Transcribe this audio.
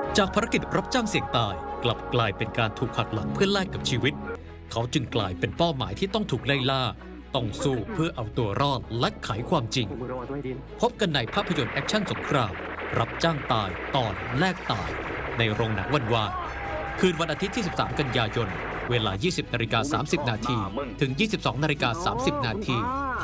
จากภารกิจรับจ้างเสี่ยงตายกลับกลายเป็นการถูกหักหลังเพื่อแลกกับชีวิตเขาจึงกลายเป็นเป้าหมายที่ต้องถูกไล่ล่าต้องสู้เพื่อเอาตัวรอดและไขความจริงพบกันในภาพยนตร์แอคชั่นสงครามรับจ้างตายตอนแลกตายในโรงหนังวันวานคืนวันอาทิตย์ที่ 13 กันยายนเวลา 20:30 น. ถึง 22:30 น.